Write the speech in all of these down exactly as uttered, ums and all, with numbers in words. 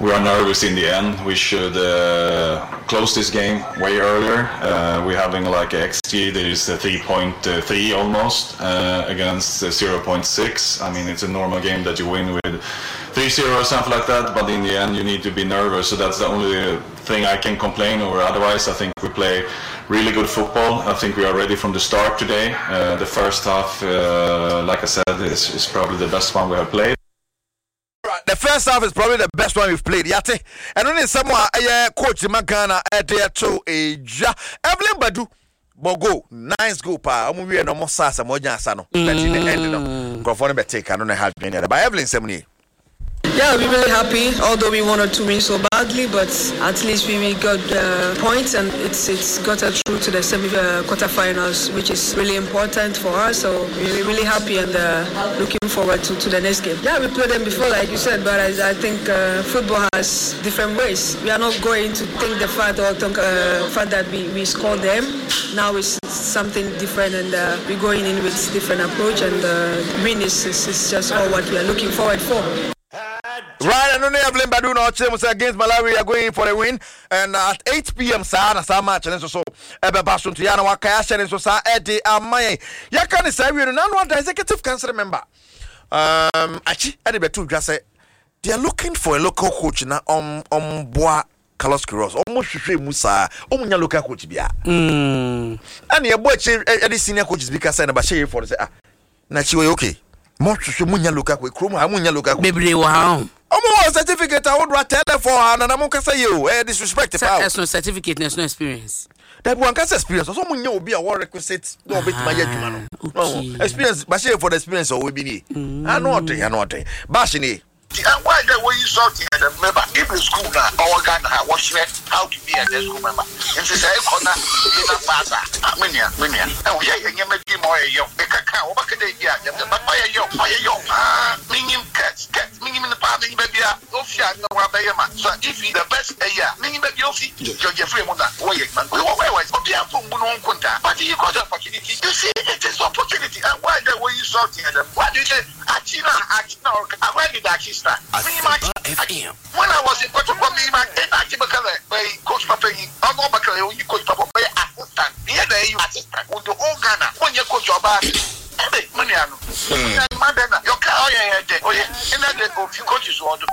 we are nervous in the end. We should uh, close this game way earlier. Uh, we're having like a X G that is three point three almost uh, against zero point six. I mean, it's a normal game that you win with three zero or something like that, but in the end you need to be nervous. So that's the only thing I can complain over. Otherwise, I think we play really good football. I think we are ready from the start today. Uh, the first half, uh, like I said, is, is probably the best one we have played. The first half is probably the best one we've played. Yate. And only someone, uh, coach Magana at there to a ja. Evelyn Badu. Bogo, nice go pa. I'm we no more sasa moja sano. That in the end no. Conform be take. I don't have any other. But Evelyn Semni. Yeah, we're really happy. Although we wanted to win so badly, but at least we, we got uh, points, and it's it's got us through to the semi uh, quarterfinals, which is really important for us. So we're really happy and uh, looking forward to, to the next game. Yeah, we played them before, like you said, but I, I think uh, football has different ways. We are not going to think the fact or think uh, fact that we, we scored them. Now it's something different, and uh, we're going in with different approach, and uh, win is, is, is just all what we are looking forward for. Right, and only Evelyn Badu no Chims against Malawi. We are going for a win, and uh, at eight p.m. Sana Sa match and so Ebe Basun to Yana Wakaya and so Sa Eddie Amaye. Yakan say we are now one executive council member. Um, actually, Eddie Betu just say they are looking for a local coach na um um boa Carlos Queiroz. Almost Shushe Musa. Omunya local coach bia. Hmm. And your boy Eddie senior coaches because I never share for say ah. Na chiwe okay. More Shushe Munya local coach. Krumu Hamunya local coach. Baby wow. Omo certificate I would tell for and I'm going say you eh disrespect power. There's no certificate, there's no experience. That one can experience. So someone you be a war requisite no bit my yet no experience but for the experience or we be I know what I know what bashini. And why the way you saw the member in the school now, our Ghana, watch how to be a school member. And she said, Corner, in a father, Minia, Minia. And we are young, making more young, a cacao, what can they get? But by a young, by a young, meaning cats, cats, meaning in the party, baby, Ophia, no Rabayama. So if you the best, a year, meaning that you'll see, you're free on that way. We were always, but you have to move on contact. But you got the opportunity. You see, it is opportunity. And why the way you saw the other? Why did you Achina, Achina, I read it actually. When I was in Puerto Rico, I came by Coach Papa, I'll go back to you, Coach Papa, assistant. Here they you assistant with the whole Ghana. When you coach your back, money, Madonna, your car, oh yeah, and then they go few coaches order.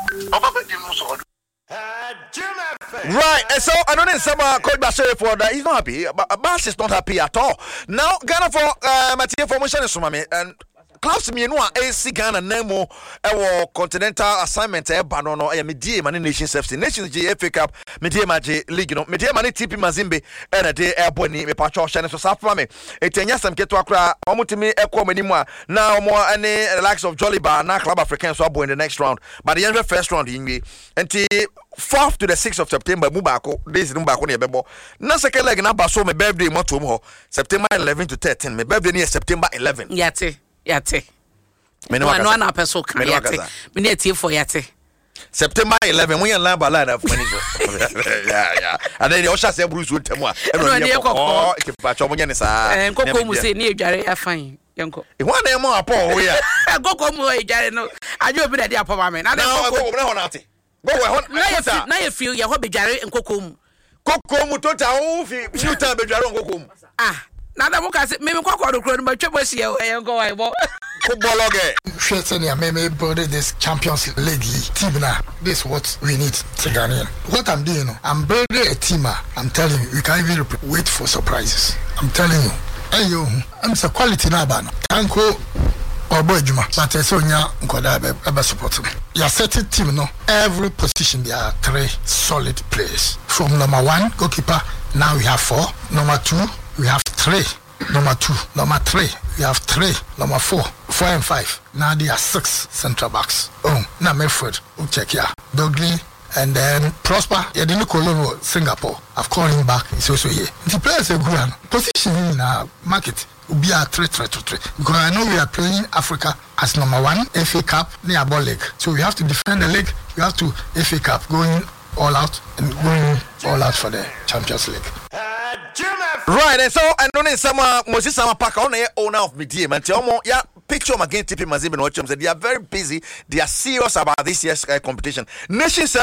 Right, and so I don't know some uh, coach Bashir for that. He's not happy. Bash is not happy at all. Now, Ghana for uh, material formation is Sumami and. Klaus me no A C Ghana Nemo ewo continental assignment e ba no no e me die man Nations F C Nations G F A Cup me die ma G League no me die man T P Mazembe e na de e boni me pa cho hye so safa me etenya sam keto akra omutimi e ko manimu a na omo any likes of Jolly Bar na Club African so abo in the next round but the end first round yinwe enti fourth to the sixth of September mu ba ko days mu ba ko na e bebo na second leg na ba so me birthday moto mu ho September eleventh to thirteenth me birthday ni September eleventh yate yate me no na person kan yate me na tie for yate September eleventh when you land by line of money yeah yeah and then you shall say Bruce with temu a e no dey kokko e pa cho mo nya ni sa eh kokko mu se ni edware afan yenko e ho na mo apo ho ya kokko mu edware no ajo obi na dey apo ma me na kokko na ho na ate go we ho na ye feel ye ho bedware kokko mu kokko mu total ho fi future bedware kokko mu ah na da mo ka se me me kokko do kro no ba twebo sie e yenko wai bo football again. Maybe build this Champions League team now. This is what we need to Ghanaian. What I'm doing, I'm building a team. I'm telling you, we can't even wait for surprises. I'm telling you. Hey yo, I'm a quality now, man. Thank you. Or boy Juma, but I saw ya Nkoda ever support me. Your certain team, no. Every position there are three solid players. From number one goalkeeper, now we have four. Number two, we have three. Number two, number three, we have three, number four, four and five. Now there are six central backs. Oh, now Medford, we'll check here. Dogley, and then Prosper. Yeah, didn't call him Singapore. I've called him back. He's also here. The players are good. Position in our market will be a three, three, two, three. Because I know we are playing Africa as number one, F A Cup, near ball league. So we have to defend the league. We have to F A Cup going all out and going all out for the Champions League. Right, and so I know some uh, Moses Sama Parker on the owner of Media, and tell me, yeah, picture them again, T P Mazembe and watch them. They are very busy. They are serious about this year's uh, competition. Nations